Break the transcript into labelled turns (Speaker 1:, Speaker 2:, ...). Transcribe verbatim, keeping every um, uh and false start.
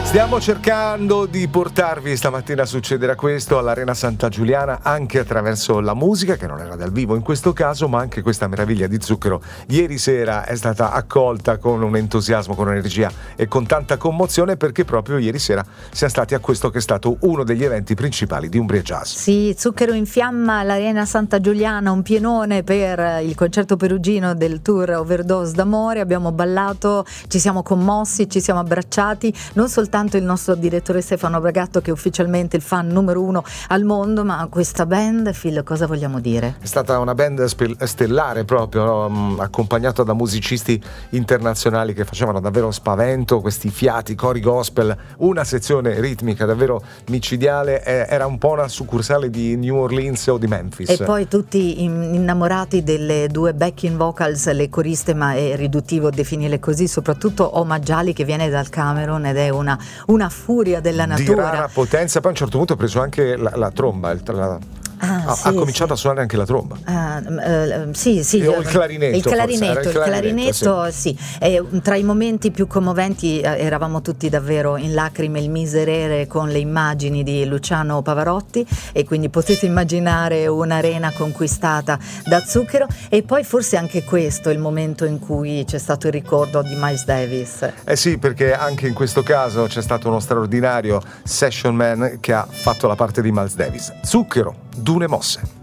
Speaker 1: Stiamo cercando di portarvi stamattina Succederà Questo all'Arena Santa Giuliana anche attraverso la musica, che non era dal vivo in questo caso, ma anche questa meraviglia di Zucchero. Ieri sera è stata accolta con un entusiasmo, con energia e con tanta commozione, perché proprio ieri sera siamo stati a questo che è stato uno degli eventi principali di Umbria Jazz.
Speaker 2: Sì, Zucchero in fiamma all'Arena Santa Giuliana, un pienone per il concerto perugino del tour Overdose d'amore. Abbiamo ballato, ci siamo commossi, ci siamo abbracciati, non soltanto il nostro direttore Stefano Bragatto, che è ufficialmente il fan numero uno al mondo, ma questa band, Phil, cosa vogliamo dire?
Speaker 1: È stata una band stellare proprio, no? Accompagnata da musicisti internazionali che facevano davvero spavento, questi fiati, cori gospel, una sezione ritmica davvero micidiale. Era un po' una succursale di New Orleans o di Memphis.
Speaker 2: E poi tutti innamorati delle due backing vocals, le coriste, ma è riduttivo definirle così, soprattutto Omaggiali, che viene dal Camerun ed è una una furia della natura
Speaker 1: di rara potenza. Poi a un certo punto ha preso anche la, la tromba, il, la, Ah, ha, sì, ha cominciato sì. a suonare anche la tromba.
Speaker 2: Uh, uh, sì, sì.
Speaker 1: O il clarinetto.
Speaker 2: Il clarinetto, il clarinetto,
Speaker 1: il clarinetto
Speaker 2: sì. sì. E tra i momenti più commoventi eh, eravamo tutti davvero in lacrime, il miserere con le immagini di Luciano Pavarotti, e quindi potete immaginare un'arena conquistata da Zucchero. E poi forse anche questo è il momento in cui c'è stato il ricordo di Miles Davis.
Speaker 1: Eh sì, perché anche in questo caso c'è stato uno straordinario session man che ha fatto la parte di Miles Davis. Zucchero, Dune Mosse.